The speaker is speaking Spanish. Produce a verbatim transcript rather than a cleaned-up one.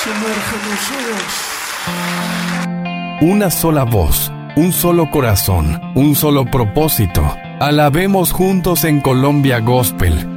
Una sola voz, un solo corazón, un solo propósito. Alabemos juntos en Colombia Gospel.